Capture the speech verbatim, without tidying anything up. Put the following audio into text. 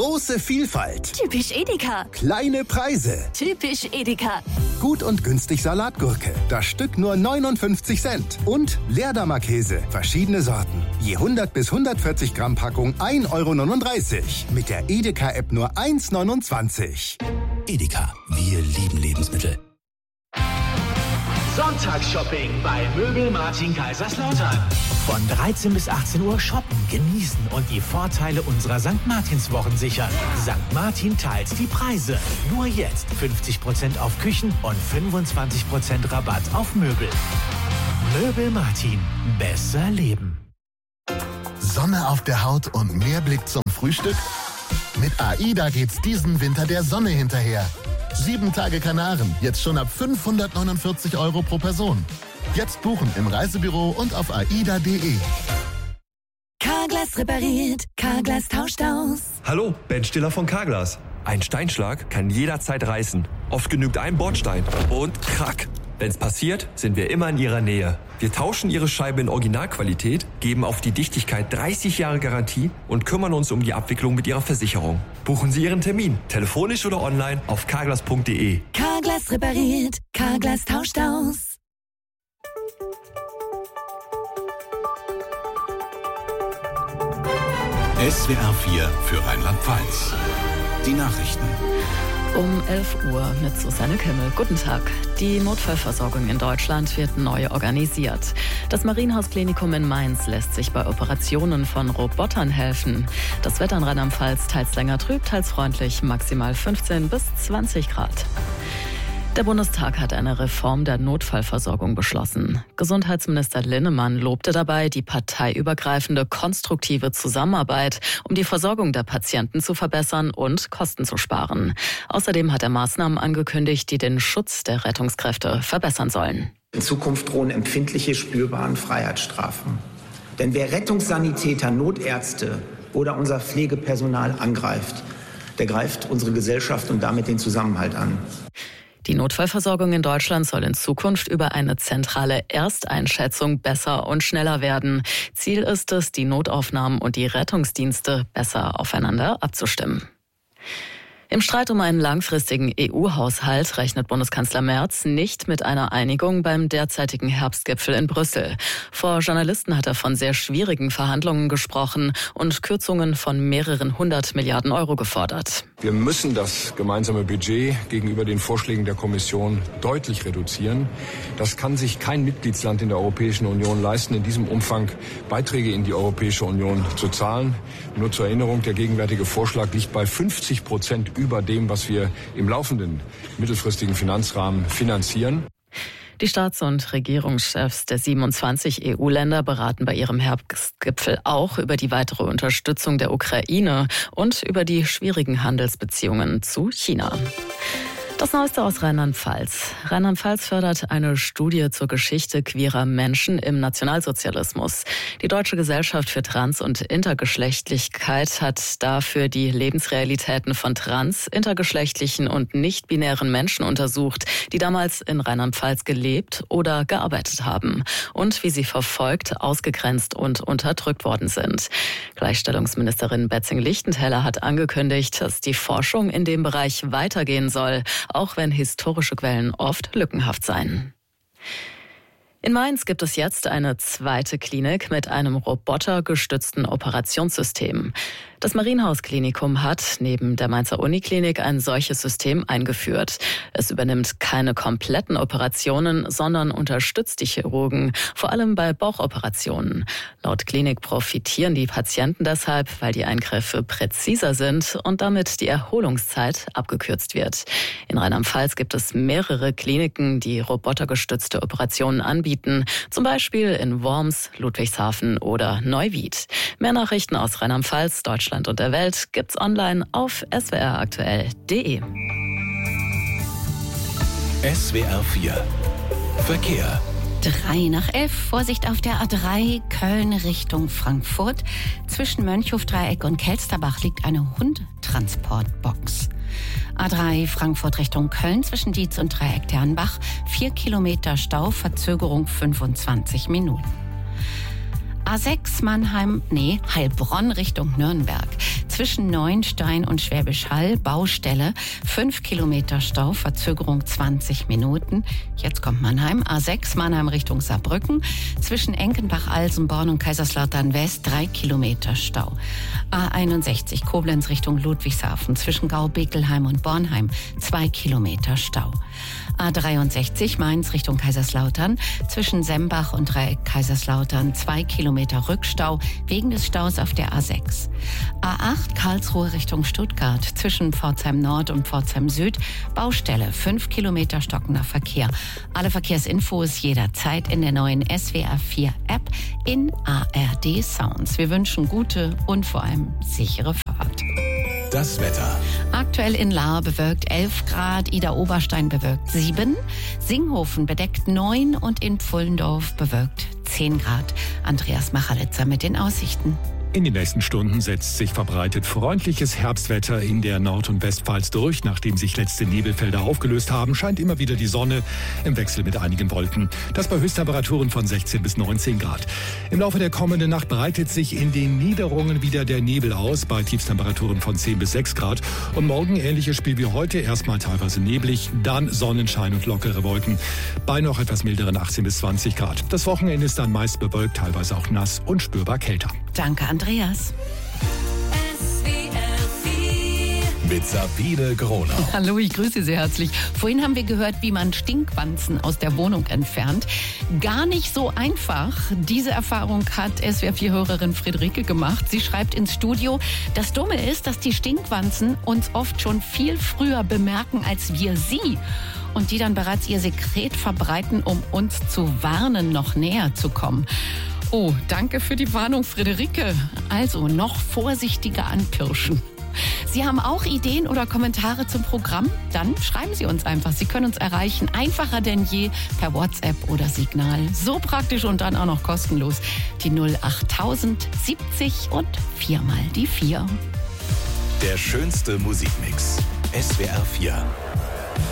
Große Vielfalt. Typisch Edeka. Kleine Preise. Typisch Edeka. Gut und günstig Salatgurke. Das Stück nur neunundfünfzig Cent. Und Leerdammer Käse. Verschiedene Sorten. Je hundert bis hundertvierzig Gramm Packung ein Euro neununddreißig. Mit der Edeka-App nur eins neunundzwanzig. Edeka. Wir lieben Lebensmittel. Sonntagsshopping bei Möbel Martin Kaiserslautern. Von dreizehn bis achtzehn Uhr shoppen, genießen und die Vorteile unserer Sankt Martinswochen sichern. Sankt Martin teilt die Preise. Nur jetzt fünfzig Prozent auf Küchen und fünfundzwanzig Prozent Rabatt auf Möbel. Möbel Martin. Besser leben. Sonne auf der Haut und mehr Blick zum Frühstück? Mit AIDA geht's diesen Winter der Sonne hinterher. Sieben Tage Kanaren, jetzt schon ab fünfhundertneunundvierzig Euro pro Person. Jetzt buchen im Reisebüro und auf aida punkt de. Carglass repariert, Carglass tauscht aus. Hallo, Ben Stiller von Carglass. Ein Steinschlag kann jederzeit reißen. Oft genügt ein Bordstein und krack. Wenn's passiert, sind wir immer in Ihrer Nähe. Wir tauschen Ihre Scheibe in Originalqualität, geben auf die Dichtigkeit dreißig Jahre Garantie und kümmern uns um die Abwicklung mit Ihrer Versicherung. Buchen Sie Ihren Termin, telefonisch oder online auf carglass punkt de. Carglass repariert, Carglass tauscht aus. S W R vier für Rheinland-Pfalz. Die Nachrichten. Um elf Uhr mit Susanne Kimmel. Guten Tag. Die Notfallversorgung in Deutschland wird neu organisiert. Das Marienhaus-Klinikum in Mainz lässt sich bei Operationen von Robotern helfen. Das Wetter in Rheinland-Pfalz teils länger trüb, teils freundlich, maximal fünfzehn bis zwanzig Grad. Der Bundestag hat eine Reform der Notfallversorgung beschlossen. Gesundheitsminister Linnemann lobte dabei die parteiübergreifende konstruktive Zusammenarbeit, um die Versorgung der Patienten zu verbessern und Kosten zu sparen. Außerdem hat er Maßnahmen angekündigt, die den Schutz der Rettungskräfte verbessern sollen. In Zukunft drohen empfindliche, spürbare Freiheitsstrafen. Denn wer Rettungssanitäter, Notärzte oder unser Pflegepersonal angreift, der greift unsere Gesellschaft und damit den Zusammenhalt an. Die Notfallversorgung in Deutschland soll in Zukunft über eine zentrale Ersteinschätzung besser und schneller werden. Ziel ist es, die Notaufnahmen und die Rettungsdienste besser aufeinander abzustimmen. Im Streit um einen langfristigen E U-Haushalt rechnet Bundeskanzler Merz nicht mit einer Einigung beim derzeitigen Herbstgipfel in Brüssel. Vor Journalisten hat er von sehr schwierigen Verhandlungen gesprochen und Kürzungen von mehreren hundert Milliarden Euro gefordert. Wir müssen das gemeinsame Budget gegenüber den Vorschlägen der Kommission deutlich reduzieren. Das kann sich kein Mitgliedsland in der Europäischen Union leisten, in diesem Umfang Beiträge in die Europäische Union zu zahlen. Nur zur Erinnerung, der gegenwärtige Vorschlag liegt bei fünfzig Prozent über dem, was wir im laufenden mittelfristigen Finanzrahmen finanzieren. Die Staats- und Regierungschefs der siebenundzwanzig E U-Länder beraten bei ihrem Herbstgipfel auch über die weitere Unterstützung der Ukraine und über die schwierigen Handelsbeziehungen zu China. Das Neueste aus Rheinland-Pfalz. Rheinland-Pfalz fördert eine Studie zur Geschichte queerer Menschen im Nationalsozialismus. Die Deutsche Gesellschaft für Trans- und Intergeschlechtlichkeit hat dafür die Lebensrealitäten von trans-, intergeschlechtlichen und nicht-binären Menschen untersucht, die damals in Rheinland-Pfalz gelebt oder gearbeitet haben und wie sie verfolgt, ausgegrenzt und unterdrückt worden sind. Gleichstellungsministerin Betzing-Lichtentäler hat angekündigt, dass die Forschung in dem Bereich weitergehen soll, auch wenn historische Quellen oft lückenhaft seien. In Mainz gibt es jetzt eine zweite Klinik mit einem robotergestützten Operationssystem. Das Marienhaus-Klinikum hat neben der Mainzer Uniklinik ein solches System eingeführt. Es übernimmt keine kompletten Operationen, sondern unterstützt die Chirurgen, vor allem bei Bauchoperationen. Laut Klinik profitieren die Patienten deshalb, weil die Eingriffe präziser sind und damit die Erholungszeit abgekürzt wird. In Rheinland-Pfalz gibt es mehrere Kliniken, die robotergestützte Operationen anbieten, zum Beispiel in Worms, Ludwigshafen oder Neuwied. Mehr Nachrichten aus Rheinland-Pfalz, Deutschland und der Welt gibt's online auf s w r aktuell punkt de. S W R vier Verkehr. Drei nach elf, Vorsicht auf der A drei, Köln Richtung Frankfurt. Zwischen Mönchhofdreieck und Kelsterbach liegt eine Hundtransportbox. A drei, Frankfurt Richtung Köln, zwischen Dietz und Dreieck Ternbach. Vier Kilometer Stau, Verzögerung fünfundzwanzig Minuten. A sechs Mannheim, nee, Heilbronn Richtung Nürnberg. Zwischen Neuenstein und Schwäbisch Hall, Baustelle, fünf Kilometer Stau, Verzögerung zwanzig Minuten. Jetzt kommt Mannheim, A sechs Mannheim Richtung Saarbrücken. Zwischen Enkenbach, Alsenborn und Kaiserslautern West, drei Kilometer Stau. A einundsechzig Koblenz Richtung Ludwigshafen, zwischen Gau-Bekelheim und Bornheim, zwei Kilometer Stau. A dreiundsechzig Mainz Richtung Kaiserslautern, zwischen Sembach und Dreieck Kaiserslautern, zwei Kilometer Rückstau wegen des Staus auf der A sechs. A acht Karlsruhe Richtung Stuttgart, zwischen Pforzheim Nord und Pforzheim Süd, Baustelle, fünf Kilometer stockender Verkehr. Alle Verkehrsinfos jederzeit in der neuen S W R vier App in A R D Sounds. Wir wünschen gute und vor allem sichere Fahrt. Das Wetter. Aktuell in Lahr bewölkt elf Grad, Ida-Oberstein bewölkt sieben, Singhofen bedeckt neun und in Pfullendorf bewölkt zehn Grad. Andreas Machalitzer mit den Aussichten. In den nächsten Stunden setzt sich verbreitet freundliches Herbstwetter in der Nord- und Westpfalz durch. Nachdem sich letzte Nebelfelder aufgelöst haben, scheint immer wieder die Sonne im Wechsel mit einigen Wolken. Das bei Höchsttemperaturen von sechzehn bis neunzehn Grad. Im Laufe der kommenden Nacht breitet sich in den Niederungen wieder der Nebel aus, bei Tiefstemperaturen von zehn bis sechs Grad. Und morgen ähnliches Spiel wie heute, erstmal teilweise neblig, dann Sonnenschein und lockere Wolken, bei noch etwas milderen achtzehn bis zwanzig Grad. Das Wochenende ist dann meist bewölkt, teilweise auch nass und spürbar kälter. Danke, Andreas. Mit Sabine Groner. Hallo, ich grüße Sie herzlich. Vorhin haben wir gehört, wie man Stinkwanzen aus der Wohnung entfernt. Gar nicht so einfach. Diese Erfahrung hat S W R vier Hörerin Friederike gemacht. Sie schreibt ins Studio, das Dumme ist, dass die Stinkwanzen uns oft schon viel früher bemerken als wir sie. Und die dann bereits ihr Sekret verbreiten, um uns zu warnen, noch näher zu kommen. Oh, danke für die Warnung, Friederike. Also noch vorsichtiger anpirschen. Sie haben auch Ideen oder Kommentare zum Programm? Dann schreiben Sie uns einfach. Sie können uns erreichen, einfacher denn je, per WhatsApp oder Signal. So praktisch und dann auch noch kostenlos. Die null achttausend siebzig und viermal die vier. Der schönste Musikmix. S W R vier.